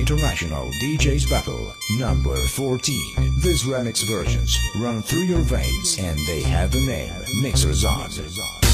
International DJs Battle number 14. These remix versions run through your veins and they have the name Mixer Zone.